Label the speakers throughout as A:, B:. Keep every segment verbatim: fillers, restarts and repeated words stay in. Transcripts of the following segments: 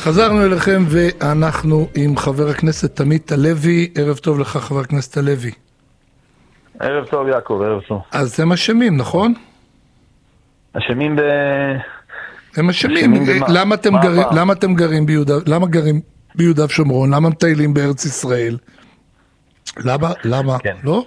A: חזרנו אליכם ואנחנו עם חבר הכנסת עמית הלוי. ערב טוב לך חבר הכנסת הלוי.
B: ערב טוב יעקב, ערב טוב.
A: אז הם אשמים, נכון?
B: אשמים ב...
A: הם אשמים. למה אתם גרים, למה אתם גרים ביהודה, למה גרים ביהודה ושומרון? למה מטיילים בארץ ישראל? למה? למה?
B: כן.
A: לא?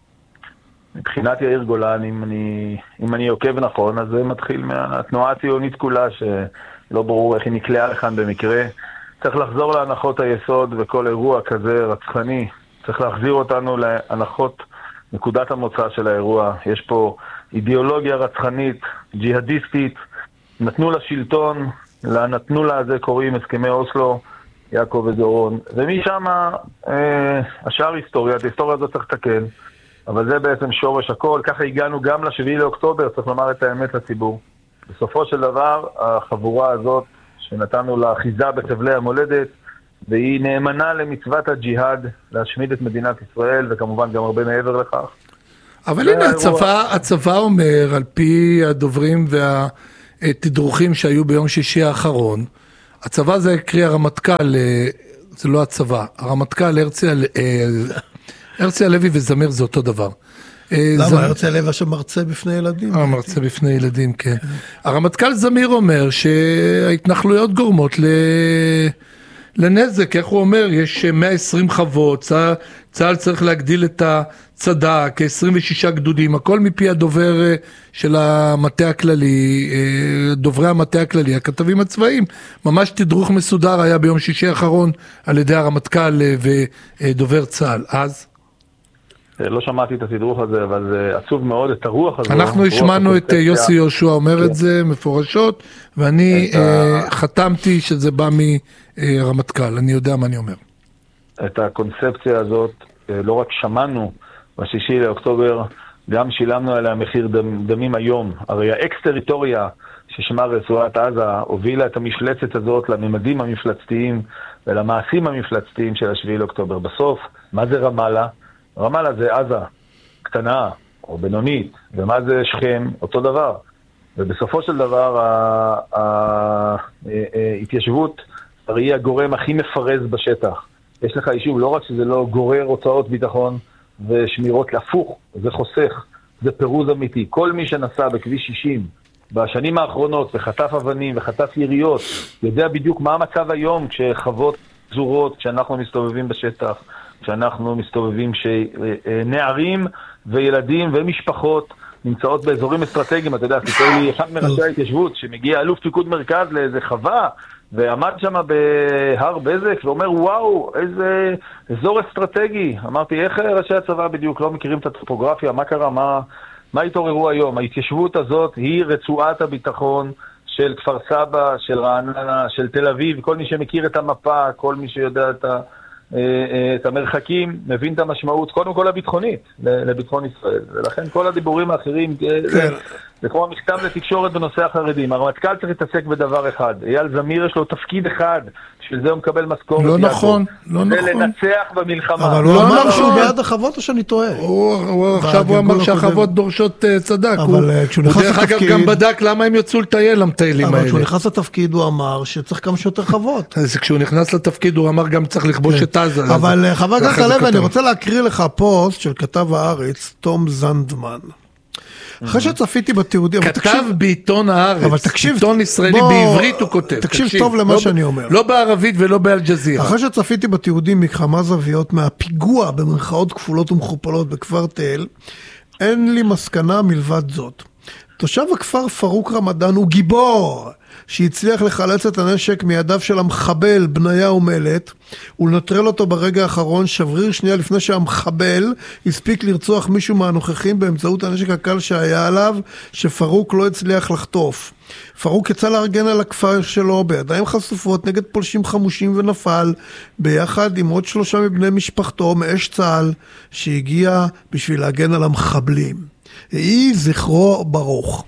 B: מבחינת יאיר גולן, אם אני, אם אני עוקב נכון, אז זה מתחיל מהתנועה הציונית כולה, שלא ברור איך היא נקלעה לכאן במקרה. צריך לחזור להנחות היסוד, וכל אירוע כזה רצחני, צריך להחזיר אותנו להנחות נקודת המוצא של האירוע. יש פה אידיאולוגיה רצחנית, ג'יהדיסטית, נתנו לה שלטון, נתנו לה, זה קוראים הסכמי אוסלו, יעקב ודורון, ומשם אה, השאר היסטוריה, את ההיסטוריה הזאת צריך לתקן, אבל זה בעצם שורש הכל. ככה הגענו גם לשביעי לאוקטובר, צריך לומר את האמת לציבור. בסופו של דבר, החבורה הזאת שנתנו לה אחיזה בחבלי המולדת, והיא נאמנה למצוות הג'יהאד, להשמיד את מדינת ישראל, וכמובן גם הרבה מעבר לכך.
A: אבל הנה, הצבא, הצבא אומר, על פי הדוברים והתדרוכים שהיו ביום שישי האחרון, הצבא זה קרי הרמטכ"ל, זה לא הצבא, הרמטכ"ל הרצי, הרצי הלוי וזמיר זה אותו דבר.
C: למה? הרצי הלוי שמרצה בפני ילדים?
A: מרצה בפני ילדים, כן. הרמטכ"ל זמיר אומר שההתנחלויות גורמות ל... לנזק, איך הוא אומר, יש מאה ועשרים חוות, צה"ל, צה"ל צריך להגדיל את הצד"ה, כ-עשרים ושישה גדודים, הכל מפי הדובר של המטה הכללי, דוברי המטה הכללי, הכתבים הצבאיים, ממש תדרוך מסודר היה ביום שישי האחרון על ידי הרמטכ"ל ודובר צה"ל. אז?
B: לא שמעתי את התדרוך הזה, אבל זה עצוב מאוד, את הרוח הזו.
A: אנחנו השמענו את יוסי יהושע אומר את זה מפורשות, ואני חתמתי שזה בא מרמטכ"ל, אני יודע מה אני אומר.
B: את הקונספציה הזאת לא רק שמענו בשישי לאוקטובר, גם שילמנו עליה מחיר דמים היום. הרי האקס-טריטוריה ששמה רצועת עזה הובילה את המשלצת הזאת לממדים המפלצתיים ולמעשים המפלצתיים של השביעי לאוקטובר. בסוף, מה זה רמאללה? רמאללה זה עזה, קטנה או בינונית, ומה זה שכם, אותו דבר. ובסופו של דבר, ההתיישבות הרי היא הגורם הכי מפרז בשטח. יש לך יישוב, לא רק שזה לא גורר הוצאות ביטחון ושמירות להפוך, זה חוסך, זה פירוז אמיתי. כל מי שנסע בכביש שישים בשנים האחרונות וחטף אבנים וחטף יריות, יודע בדיוק מה המצב היום כשחוות פזורות, כשאנחנו מסתובבים בשטח, כשאנחנו מסתובבים שנערים וילדים ומשפחות נמצאות באזורים אסטרטגיים. אתה יודע, סיפר לי אחד מראשי ההתיישבות שמגיע אלוף פיקוד מרכז לאיזה חווה ועמד שם בהר בזק ואומר וואו איזה אזור אסטרטגי. אמרתי איך ראשי הצבא בדיוק לא מכירים את הטופוגרפיה, מה קרה, מה, מה התעוררו היום? ההתיישבות הזאת היא רצועת הביטחון של כפר סבא, של רעננה, של תל אביב, כל מי שמכיר את המפה, כל מי שיודע את ה... את המרחקים, מבין את המשמעות, קודם כל הביטחונית, לביטחון ישראל. ולכן כל הדיבורים האחרים, זה כמו המכתב לתקשורת בנושא החרדים. הרמטכ"ל צריך להתעסק בדבר אחד. אייל זמיר יש לו תפקיד אחד, בשביל זה הוא מקבל משכורת.
A: לא נכון, לא נכון.
B: זה לנצח במלחמה.
C: אבל הוא אמר שהוא בעד החוות או שאני טועה?
A: עכשיו הוא אמר שהחוות דורשות צדק. הוא דרך אגב גם בדק למה הם יוצאו לטייל המטיילים האלה.
C: אבל כשהוא נכנס לתפקיד הוא אמר שצריך כמה שיותר חוות.
A: אז כשהוא נכנס לתפקיד הוא אמר גם צריך לכבוש את עזה.
C: אבל חבר הכנסת הלוי, אני רוצה להקריא לך פוסט של כתב הארץ, תום זנדמן. אחרי שצפיתי בתיעודי,
A: כתב בעיתון הארץ, עיתון ישראלי בעברית הוא כותב.
C: תקשיב טוב למה שאני אומר.
A: לא בערבית ולא באלג'זירה.
C: אחרי שצפיתי בתיעודים מכמה זוויות מהפיגוע במרכאות כפולות ומכופלות בכפר תל, אין לי מסקנה מלבד זאת. תושב הכפר פרוק רמדאן הוא גיבור, שהצליח לחלץ את הנשק מידיו של המחבל בניה ומלט, ולנטרל אותו ברגע האחרון, שבריר שנייה לפני שהמחבל הספיק לרצוח מישהו מהנוכחים באמצעות הנשק הקל שהיה עליו, שפרוק לא הצליח לחטוף. פרוק יצא לארגן על הכפר שלו בידיים חשופות נגד פולשים חמושים ונפל, ביחד עם עוד שלושה מבני משפחתו מאש צה"ל, שהגיע בשביל להגן על המחבלים. יהי זכרו ברוך.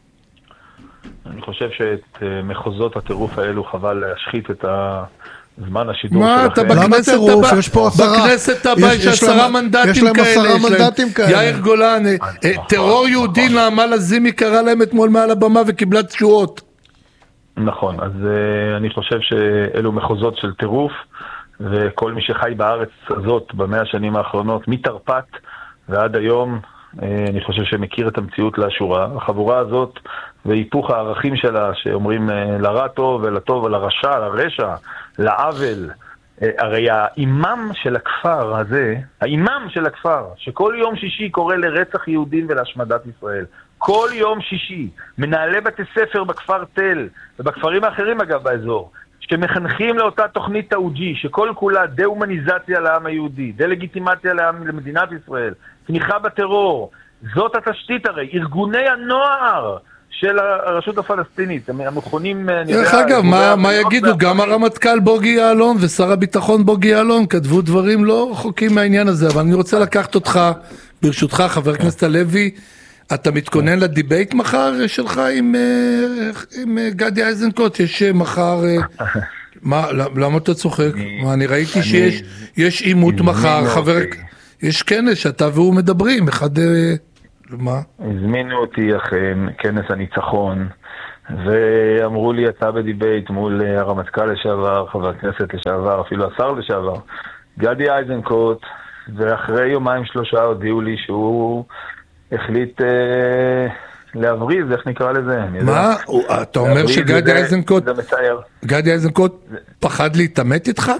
B: אני חושב שאת מחוזות הטירוף האלו חבל להשחית את הזמן השידור
A: שלכם. מה אתה בכנסת הבא? בכנסת הבא יש עשרה מנדטים כאלה. יאיר גולן, טרור יהודי, נעמה לזימי קרא להם אתמול מעל הבמה וקיבלה תשואות.
B: נכון, אז uh, אני חושב שאלו מחוזות של טירוף, וכל מי שחי בארץ הזאת במאה השנים האחרונות, מתרפ"ט ועד היום, uh, אני חושב שמכיר את המציאות לאשורה. החבורה הזאת והיפוך הערכים שלה, שאומרים uh, לרע טוב ולטוב ולרשע, לרשע, לעוול, uh, הרי האימם של הכפר הזה, האימם של הכפר, שכל יום שישי קורא לרצח יהודים ולהשמדת ישראל, כל יום שישי, מנהלי בתי ספר בכפר תל, ובכפרים האחרים אגב באזור, שמחנכים לאותה תוכנית טאוג'י, שכל כולה דה-הומניזציה לעם היהודי, דה-לגיטימציה לעם, למדינת ישראל, תמיכה בטרור, זאת התשתית הרי, ארגוני הנוער של הרשות הפלסטינית, המכונים...
A: דרך אגב, מה, מה יגידו? גם הרמטכ"ל בוגי יעלון ושר הביטחון בוגי יעלון כתבו דברים לא רחוקים מהעניין הזה, אבל אני רוצה לקחת אותך, ברשותך, חבר הכנסת הלוי, אתה מתכונן לדיבייט מחר שלך עם, עם גדי איזנקוט? יש מחר... מה, למה אתה צוחק? מה, אני ראיתי שיש יש עימות מחר, חבר... יש כנס שאתה והוא מדברים, אחד... מה?
B: הזמינו אותי אכן, כנס הניצחון, ואמרו לי, אתה בדיבייט מול הרמטכ"ל לשעבר, חבר כנסת לשעבר, אפילו השר לשעבר, גדי איזנקוט, ואחרי יומיים שלושה הודיעו לי שהוא... החליט אה, להבריז, איך נקרא לזה?
A: מה? אתה אומר שגדי איזנקוט, גדי איזנקוט פחד להתאמת איתך?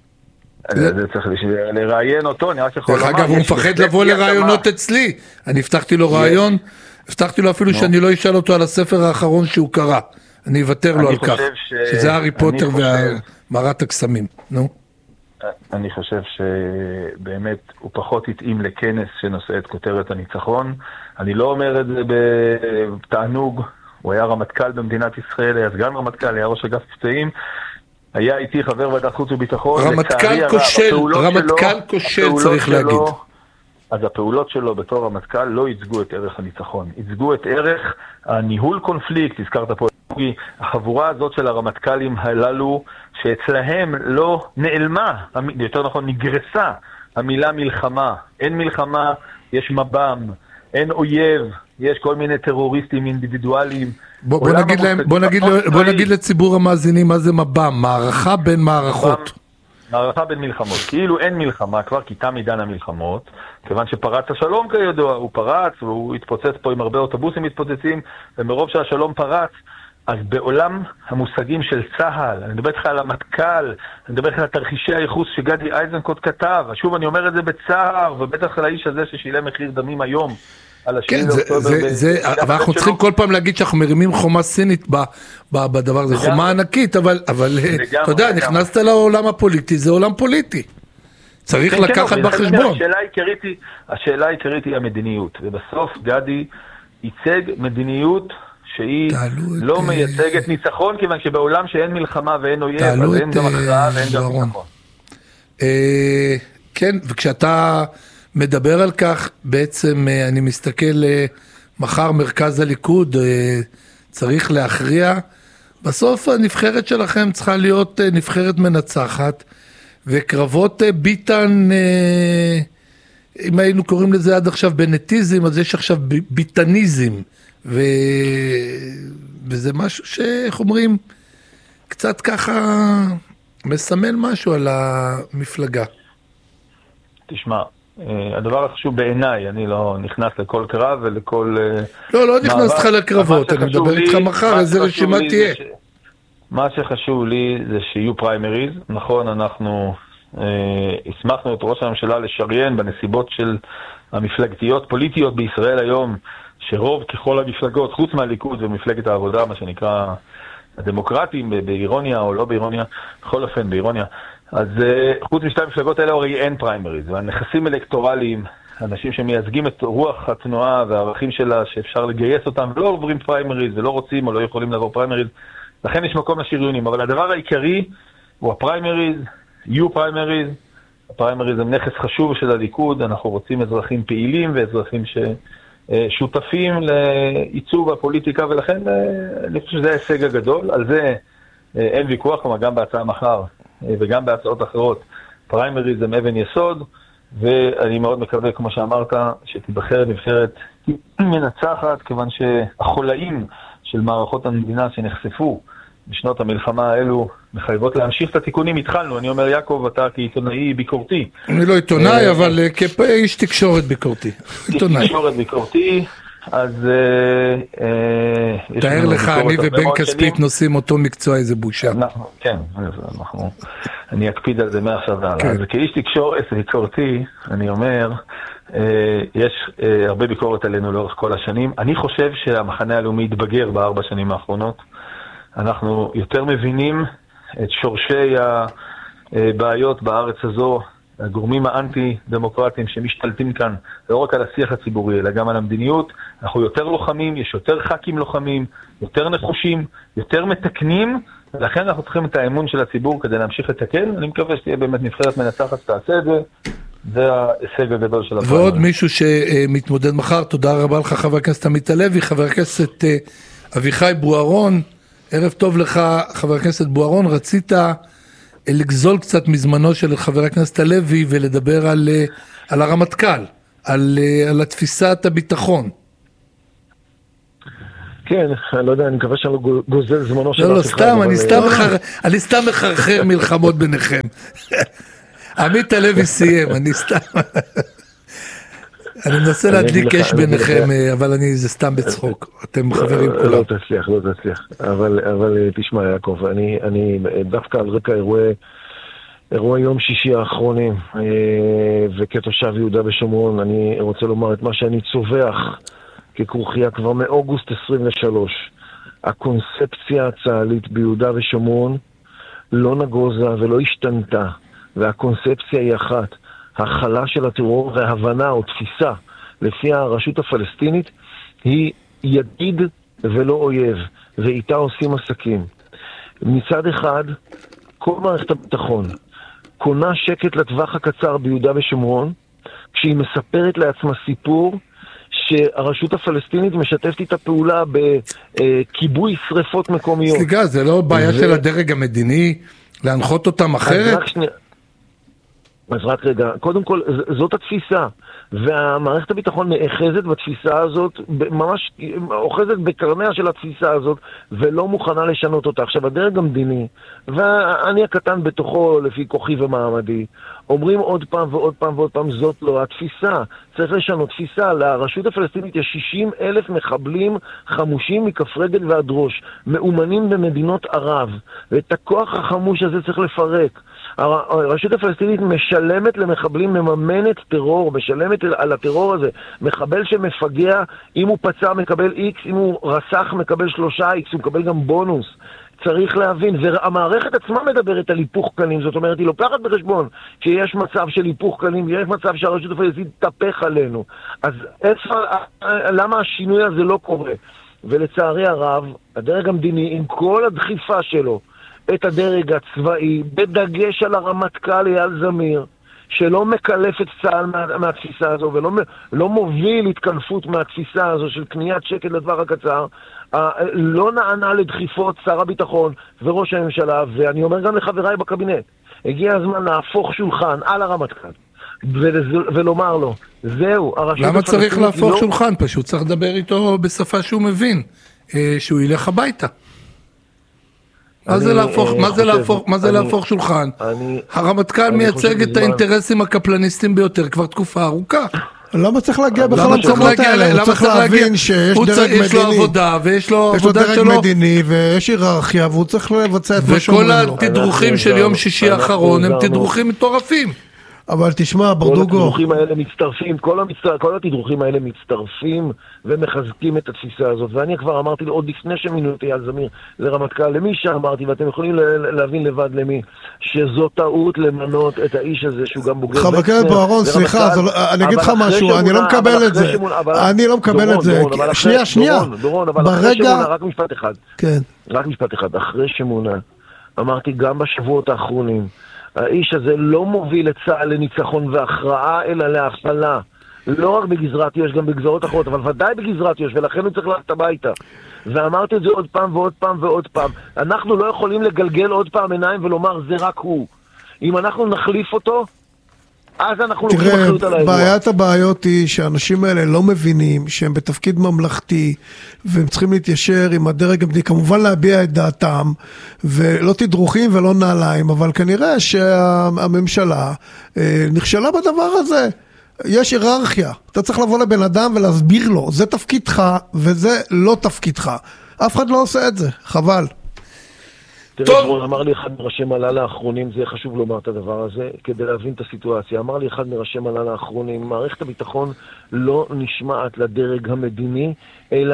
B: זה צריך לראיין אותו, אני רק יכול לומר.
A: דרך אגב, הוא מפחד לבוא לראיונות אצלי. אני הבטחתי לו ראיון, הבטחתי לו אפילו שאני לא אשאל אותו על הספר האחרון שהוא קרא. אני אוותר לו על כך, שזה הארי פוטר ומערת הקסמים. נו.
B: אני חושב שבאמת הוא פחות התאים לכנס שנושא את כותרת הניצחון. אני לא אומר את זה בתענוג, הוא היה רמטכ"ל במדינת ישראל, היה סגן רמטכ"ל, היה ראש אגף פצעים, היה איתי חבר ועדת חוץ וביטחון.
A: רמטכ"ל כושל, רמטכ"ל כושל צריך להגיד.
B: אז הפעולות שלו בתור רמטכ"ל לא ייצגו את ערך הניצחון, ייצגו את ערך הניהול קונפליקט, הזכרת פה, החבורה הזאת של הרמטכ"לים הללו, שאצלהם לא נעלמה, יותר נכון נגרסה המילה מלחמה. אין מלחמה, יש מב"ם, אין אויב, יש כל מיני טרוריסטים אינדיבידואליים.
A: בוא, בוא, נגיד, להם, בוא, נגיד, בוא נגיד לציבור המאזינים מה זה מב"ם, מערכה בין מערכות.
B: מערכה בין מלחמות, כאילו אין מלחמה, כבר כיתה מידן המלחמות, כיוון שפרץ השלום כידוע, הוא פרץ והוא התפוצץ פה עם הרבה אוטובוסים מתפוצצים, ומרוב שהשלום פרץ, אז בעולם המושגים של צה"ל, אני מדבר איתך על המטכ"ל, אני מדבר איתך על תרחישי הייחוס שגדי איזנקוט כתב, שוב אני אומר את זה בצער, ובטח על האיש הזה ששילם מחיר דמים היום,
A: כן, אבל אנחנו צריכים כל פעם להגיד שאנחנו מרימים חומה סינית בדבר הזה, חומה ענקית, אבל אתה יודע, נכנסת לעולם הפוליטי, זה עולם פוליטי, צריך לקחת בחשבון.
B: השאלה העיקרית היא המדיניות, ובסוף גדי ייצג מדיניות שהיא לא מייצגת ניצחון, כיוון שבעולם שאין מלחמה ואין אויב, אז אין גם הכרעה ואין גם ניצחון.
A: כן, וכשאתה מדבר על כך, בעצם אני מסתכל מחר מרכז הליכוד, צריך להכריע, בסוף הנבחרת שלכם צריכה להיות נבחרת מנצחת, וקרבות ביטן, אם היינו קוראים לזה עד עכשיו בנטיזם, אז יש עכשיו ביטניזם, ו... וזה משהו שאיך אומרים, קצת ככה מסמל משהו על המפלגה.
B: תשמע, הדבר החשוב בעיניי, אני לא נכנס לכל קרב ולכל...
A: לא, לא נכנס לך לקרבות, אני מדבר איתך מחר, איזה רשימה תהיה.
B: מה שחשוב לי זה שיהיו פריימריז, נכון, אנחנו הסמכנו את ראש הממשלה לשריין בנסיבות של המפלגתיות פוליטיות בישראל היום, שרוב ככל המפלגות, חוץ מהליכוד ומפלגת העבודה, מה שנקרא הדמוקרטים, באירוניה או לא באירוניה, בכל אופן באירוניה, אז חוץ משתי המפלגות האלה הרי אין פריימריז, והנכסים אלקטורליים, אנשים שמייצגים את רוח התנועה והערכים שלה, שאפשר לגייס אותם, ולא עוברים פריימריז ולא רוצים או לא יכולים לעבור פריימריז, לכן יש מקום לשריונים, אבל הדבר העיקרי הוא הפריימריז, יהיו פריימריז, הפריימריז הם נכס חשוב של הליכוד, אנחנו רוצים אזרחים פעילים ואזרחים ששותפים לעיצוב הפוליטיקה, ולכן אני חושב שזה ההישג הגדול, על זה אין ויכוח, כלומר גם בהצעה מחר וגם בהצעות אחרות, פריימריז הם אבן יסוד, ואני מאוד מקווה, כמו שאמרת, שתיבחר נבחרת מנצחת, כיוון שהחולאים של מערכות המדינה שנחשפו בשנות המלחמה האלו מחייבות להמשיך את התיקונים. התחלנו, אני אומר יעקב, אתה כעיתונאי ביקורתי.
A: אני לא עיתונאי, אבל כאיש תקשורת ביקורתי. עיתונאי.
B: תקשורת ביקורתי, אז...
A: תאר לך, אני ובן כספית נושאים אותו מקצוע, איזה בושה.
B: כן, אנחנו... אני אקפיד על זה מעכשיו והלאה. אז כאיש תקשורת ביקורתי, אני אומר, יש הרבה ביקורת עלינו לאורך כל השנים. אני חושב שהמחנה הלאומי התבגר בארבע שנים האחרונות. אנחנו יותר מבינים את שורשי הבעיות בארץ הזו, הגורמים האנטי-דמוקרטיים שמשתלטים כאן, לא רק על השיח הציבורי, אלא גם על המדיניות. אנחנו יותר לוחמים, יש יותר ח"כים לוחמים, יותר נחושים, יותר מתקנים, ולכן אנחנו צריכים את האמון של הציבור כדי להמשיך לתקן. אני מקווה שתהיה באמת נבחרת מנצחת שתעשה את זה. זה ההישג הגדול של הפעם.
A: ועוד מישהו שמתמודד מחר, תודה רבה לך חבר הכנסת עמית הלוי, חבר הכנסת אביחי בוארון, ערב טוב לך חבר הכנסת בוארון, רצית לגזול קצת מזמנו של חבר הכנסת הלוי ולדבר על, על הרמטכ"ל, על, על התפיסת הביטחון.
D: כן, אני לא יודע, אני מקווה שאני לא גוזל זמנו של...
A: לא, לא, סתם, אני סתם מחר, אני סתם מחרחר מלחמות ביניכם. עמית הלוי סיים, אני סתם... אני מנסה להדליק אש ביניכם, אבל אני, זה סתם בצחוק. אתם חברים כולם.
D: לא תצליח, לא תצליח. אבל תשמע, יעקב, אני דווקא על רקע אירועי, אירועי יום שישי האחרונים, וכתושב יהודה ושומרון, אני רוצה לומר את מה שאני צובח ככרוכיה כבר מאוגוסט עשרים ושלוש. הקונספציה הצה"לית ביהודה ושומרון לא נגוזה ולא השתנתה, והקונספציה היא אחת. החלה של הטרור והבנה או תפיסה לפי הרשות הפלסטינית היא ידיד ולא אויב, ואיתה עושים עסקים. מצד אחד, כל מערכת הביטחון קונה שקט לטווח הקצר ביהודה ושומרון, כשהיא מספרת לעצמה סיפור שהרשות הפלסטינית משתפת איתה פעולה בכיבוי שריפות מקומיות.
A: סליחה, זה לא בעיה ו... של הדרג המדיני להנחות אותם אחרת? אז רק שנייה...
D: אז רק רגע, קודם כל, זאת התפיסה, והמערכת הביטחון נאחזת בתפיסה הזאת, ממש אוחזת בקרניה של התפיסה הזאת, ולא מוכנה לשנות אותה. עכשיו, הדרג המדיני, ואני הקטן בתוכו לפי כוחי ומעמדי, אומרים עוד פעם ועוד פעם ועוד פעם, זאת לא התפיסה. צריך לשנות תפיסה. לרשות הפלסטינית יש שישים אלף מחבלים חמושים מכף רגל ועד ראש, מאומנים במדינות ערב, ואת הכוח החמוש הזה צריך לפרק. הרשות הפלסטינית משלמת למחבלים, מממנת טרור, משלמת על הטרור הזה. מחבל שמפגע, אם הוא פצע מקבל איקס, אם הוא רסח מקבל שלושה איקס, הוא מקבל גם בונוס. צריך להבין, והמערכת עצמה מדברת על היפוך קלים, זאת אומרת, היא לוקחת בחשבון שיש מצב של היפוך קלים, יש מצב שהרשות הפלסטינית תתהפך עלינו. אז איפה, למה השינוי הזה לא קורה? ולצערי הרב, הדרג המדיני, עם כל הדחיפה שלו, את הדרג הצבאי, בדגש על הרמטכ"ל אייל זמיר, שלא מקלף את צה"ל מה, מהתפיסה הזו, ולא לא מוביל התקלפות מהתפיסה הזו של קניית שקט לדבר הקצר, לא נענה לדחיפות שר הביטחון וראש הממשלה, ואני אומר גם לחבריי בקבינט, הגיע הזמן להפוך שולחן על הרמטכ"ל, ולומר לו, זהו,
A: למה צריך להפוך לא... שולחן? פשוט צריך לדבר איתו בשפה שהוא מבין, שהוא ילך הביתה. מה זה להפוך, מה זה להפוך, מה זה להפוך שולחן? הרמטכ"ל מייצג את האינטרסים הקפלניסטיים ביותר כבר תקופה ארוכה.
C: למה צריך להגיע בכלל למקומות האלה? הוא צריך להבין שיש דרג מדיני.
A: יש לו עבודה ויש לו עבודה שלו.
C: יש לו דרג מדיני ויש היררכיה והוא צריך לבצע את מה שאומרים לו.
A: וכל התדרוכים של יום שישי האחרון הם תדרוכים מטורפים.
C: אבל תשמע, ברדוגו.
D: כל התדרוכים האלה מצטרפים, כל, המצטר, כל התדרוכים האלה מצטרפים ומחזקים את התפיסה הזאת. ואני כבר אמרתי עוד לפני שמינו את אייל זמיר לרמטכ"ל, למי שאמרתי, ואתם יכולים להבין לבד למי, שזו טעות למנות את האיש הזה שהוא גם בוגר.
C: חבר הכנסת בוארון, סליחה, אני אגיד לך משהו, אני לא מקבל את זה. אני לא מקבל את זה. שנייה, שנייה.
D: דורון, אבל אחרי שמונה, רק משפט אחד.
C: כן.
D: רק משפט אחד. אחרי שמונה, אמרתי גם בשבועות האחרונים, האיש הזה לא מוביל את צה"ל לניצחון והכרעה, אלא להפעלה. לא רק בגזרת יו"ש, גם בגזרות אחרות, אבל ודאי בגזרת יו"ש, ולכן הוא צריך ללכת הביתה. ואמרתי את זה עוד פעם ועוד פעם ועוד פעם. אנחנו לא יכולים לגלגל עוד פעם עיניים ולומר, זה רק הוא. אם אנחנו נחליף אותו, אז אנחנו לוקחים אחריות על האירוע.
C: בעיית הבעיות היא שהאנשים האלה לא מבינים שהם בתפקיד ממלכתי, והם צריכים להתיישר עם הדרג המדיני, כמובן להביע את דעתם, ולא תדרוכים ולא נעליים, אבל כנראה שהממשלה נכשלה בדבר הזה. יש היררכיה, אתה צריך לבוא לבן אדם ולהסביר לו, זה תפקידך וזה לא תפקידך. אף אחד לא עושה את זה, חבל.
D: תראה, ברון, אמר לי אחד מראשי מל"ל האחרונים, זה חשוב לומר את הדבר הזה, כדי להבין את הסיטואציה. אמר לי אחד מראשי מל"ל האחרונים, מערכת הביטחון לא נשמעת לדרג המדיני, אלא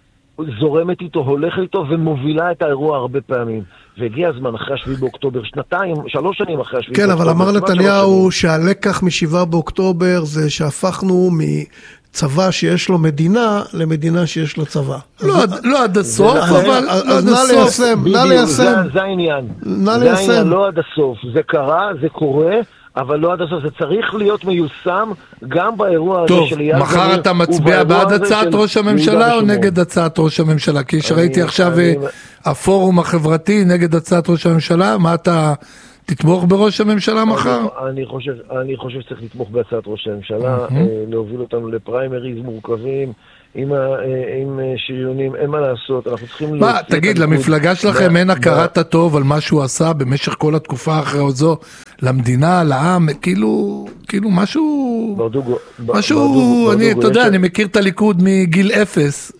D: זורמת איתו, הולכת איתו ומובילה את האירוע הרבה פעמים. והגיע הזמן אחרי השביעי באוקטובר, שנתיים, שלוש שנים אחרי השביעי
C: כן,
D: באוקטובר.
C: אבל אמר נתניהו שהלקח משבעה באוקטובר זה שהפכנו מצבא שיש לו מדינה למדינה שיש לו צבא.
A: לא עד הסוף, אבל
C: אז נא ליישם, נא ליישם.
D: זה העניין.
C: נא
D: זה העניין,
C: ליישם.
D: לא עד הסוף. זה קרה, זה קורה, אבל לא עד הסוף. זה צריך להיות מיושם גם באירוע הזה של אייל
A: זמיר. טוב, מחר אתה מצביע בעד הצעת ראש הממשלה או נגד הצעת ראש הממשלה? כי שראיתי עכשיו הפורום החברתי נגד הצעת ראש הממשלה, מה אתה תתמוך בראש הממשלה מחר?
D: אני חושב, אני חושב שצריך לתמוך בהצעת ראש הממשלה, להוביל אותנו לפריימריז מורכבים, עם, עם שריונים, אין מה לעשות, אנחנו צריכים...
A: מה, תגיד, למפלגה שלכם אין הכרת הטוב על מה שהוא עשה במשך כל התקופה אחרי זו, למדינה, לעם, כאילו, כאילו משהו...
D: ברדוגו,
A: משהו, אני, אתה יודע, אני מכיר את הליכוד מגיל אפס,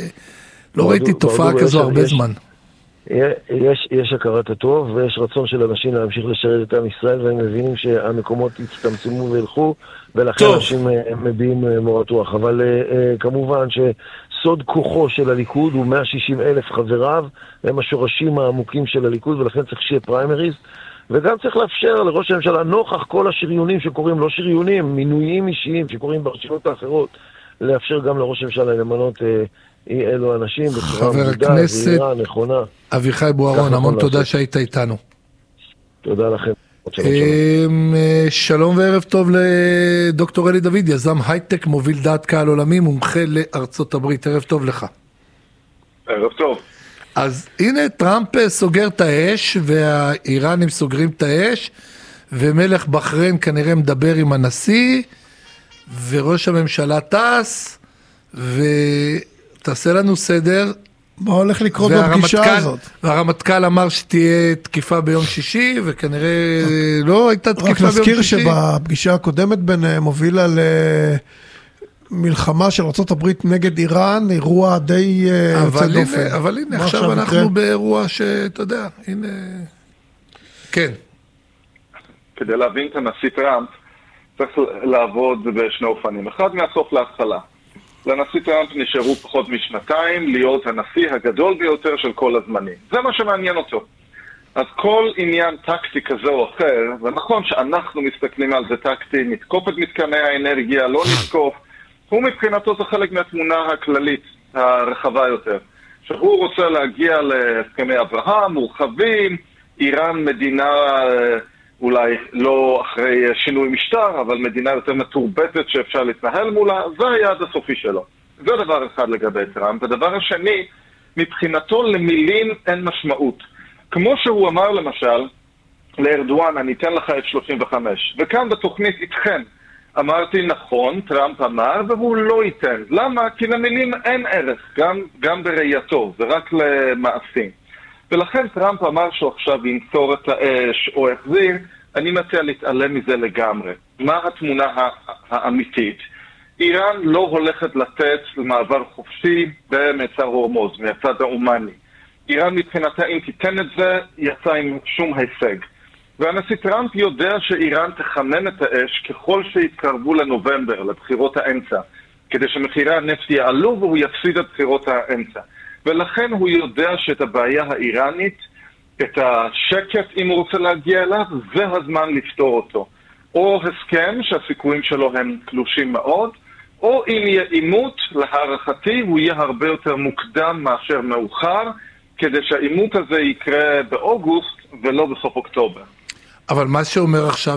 A: לא ראיתי תופעה כזו הרבה זמן.
D: יש, יש הכרת הטוב ויש רצון של אנשים להמשיך לשרת את עם ישראל, והם מבינים שהמקומות יצטמצמו וילכו, ולכן אנשים מביעים מורת רוח. אבל כמובן שסוד כוחו של הליכוד הוא מאה ושישים אלף חבריו, הם השורשים העמוקים של הליכוד, ולכן צריך שיהיה פריימריז, וגם צריך לאפשר לראש הממשלה, נוכח כל השריונים שקוראים, לא שריונים, מינויים אישיים שקוראים ברשימות האחרות, לאפשר גם לראש הממשלה למנות אי אלו אנשים בצורה מודעת, זהירה, נכונה.
A: אביחי בוארון, המון תודה שהיית איתנו.
D: תודה לכם.
A: שלום וערב טוב לדוקטור אלי דוד, יזם הייטק, מוביל דעת קהל עולמי, מומחה לארצות הברית. ערב טוב לך.
E: ערב טוב.
A: אז הנה טראמפ סוגר את האש, והאיראנים סוגרים את האש, ומלך בחריין כנראה מדבר עם הנשיא, וראש הממשלה טס, ותעשה לנו סדר.
C: מה הולך לקרות בפגישה הזאת?
A: והרמטכ"ל אמר שתהיה תקיפה ביום שישי, וכנראה לא הייתה תקיפה ביום שישי.
C: רק נזכיר שבפגישה הקודמת ביניהם הובילה למלחמה של ארצות הברית נגד איראן, אירוע די יוצא דופן.
A: אבל הנה, עכשיו אנחנו באירוע שאתה יודע, הנה... כן.
E: כדי להבין את הנשיא טראמפ, צריך לעבוד בשני אופנים. אחד מהסוף להתחלה. לנשיא טראמפ נשארו פחות משנתיים להיות הנשיא הגדול ביותר של כל הזמנים. זה מה שמעניין אותו. אז כל עניין טקטי כזה או אחר, ונכון שאנחנו מסתכלים על זה טקטי, נתקוף את מתקני האנרגיה, לא נתקוף, הוא מבחינתו זה חלק מהתמונה הכללית, הרחבה יותר. שהוא רוצה להגיע להסכמי אברהם, מורחבים, איראן מדינה אולי לא אחרי שינוי משטר, אבל מדינה יותר מתורבתת שאפשר להתנהל מולה, זה היעד הסופי שלו. זה דבר אחד לגבי טראמפ. הדבר השני, מבחינתו למילים אין משמעות. כמו שהוא אמר למשל, לארדואן, אני אתן לך את שלושים וחמש. וכאן בתוכנית איתכן, אמרתי נכון, טראמפ אמר, והוא לא ייתן. למה? כי למילים אין ערך, גם, גם בראייתו, זה רק למעשים. ולכן טראמפ אמר שהוא עכשיו ינצור את האש או החזיר, אני מציע להתעלם מזה לגמרי. מה התמונה האמיתית? איראן לא הולכת לתת למעבר חופשי במצר הורמוז, מהצד האומני. איראן מבחינתה, אם תיתן את זה, יצא עם שום הישג. והנשיא טראמפ יודע שאיראן תחמם את האש ככל שיתקרבו לנובמבר, לבחירות האמצע, כדי שמחירי הנפט יעלו והוא יפסיד את בחירות האמצע. ולכן הוא יודע שאת הבעיה האיראנית, את השקט אם הוא רוצה להגיע אליו, זה הזמן לפתור אותו. או הסכם שהסיכויים שלו הם קלושים מאוד, או אם יהיה עימות, להערכתי הוא יהיה הרבה יותר מוקדם מאשר מאוחר, כדי שהעימות הזה יקרה באוגוסט ולא בסוף אוקטובר.
A: אבל מה שאומר עכשיו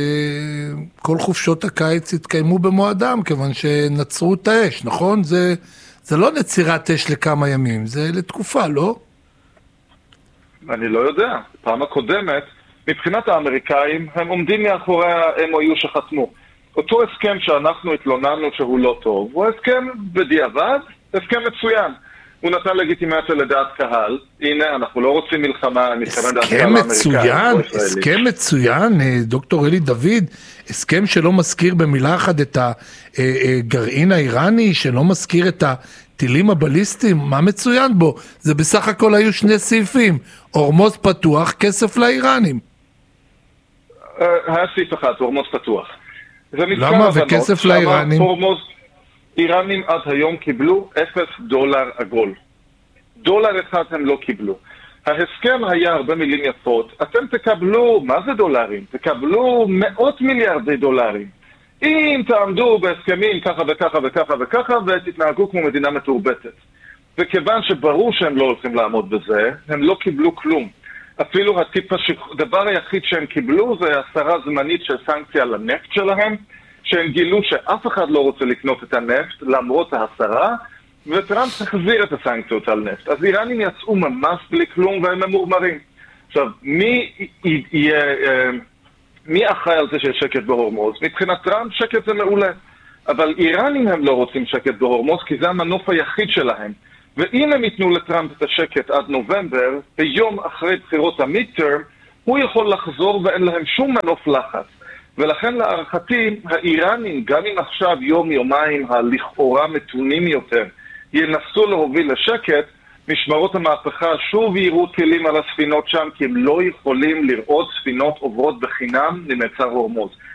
A: שכל חופשות הקיץ יתקיימו במועדם, כיוון שנצרו את האש, נכון? זה... זה לא נצירת אש לכמה ימים, זה לתקופה, לא?
E: אני לא יודע. פעם הקודמת, מבחינת האמריקאים, הם עומדים מאחורי ה-אם או יו שחתמו. אותו הסכם שאנחנו התלוננו שהוא לא טוב, הוא הסכם בדיעבד, הסכם מצוין. הוא נתן לגיטימציה לדעת קהל. הנה, אנחנו לא רוצים מלחמה,
A: הסכם מצוין, הסכם מצוין, דוקטור אלי דוד, הסכם שלא מזכיר במילה אחת את הגרעין האיראני, שלא מזכיר את הטילים הבליסטיים, מה מצוין בו? זה בסך הכל היו שני סעיפים, הורמוז פתוח, כסף לאיראנים.
E: היה סעיף אחד, הורמוז פתוח.
A: למה? וכסף לאיראנים?
E: איראנים עד היום קיבלו אפס דולר עגול. דולר אחד הם לא קיבלו. ההסכם היה הרבה מילים יפות. אתם תקבלו, מה זה דולרים? תקבלו מאות מיליארדי דולרים. אם תעמדו בהסכמים ככה וככה וככה וככה ותתנהגו כמו מדינה מתורבתת. וכיוון שברור שהם לא הולכים לעמוד בזה, הם לא קיבלו כלום. אפילו הטיפ השכ... הדבר היחיד שהם קיבלו זה הסרה זמנית של סנקציה לנפט שלהם, שהם גילו שאף אחד לא רוצה לקנות את הנפט למרות ההסרה, וטראמפ החזיר את הסנקציות על נפט. אז איראנים יצאו ממש בלי כלום והם ממורמרים. עכשיו, מי יהיה... מי אחראי על זה שיש שקט בהורמוז? מבחינת טראמפ שקט זה מעולה. אבל איראנים הם לא רוצים שקט בהורמוז כי זה המנוף היחיד שלהם. ואם הם ייתנו לטראמפ את השקט עד נובמבר, ביום אחרי בחירות המיד-טרם, הוא יכול לחזור ואין להם שום מנוף לחץ. ולכן להערכתי, האיראנים, גם אם עכשיו יום-יומיים הלכאורה מתונים יותר, ינסו להוביל לשקט, משמרות המהפכה שוב יראו טילים על הספינות שם, כי הם לא יכולים לראות ספינות עוברות בחינם ממצר הורמוז.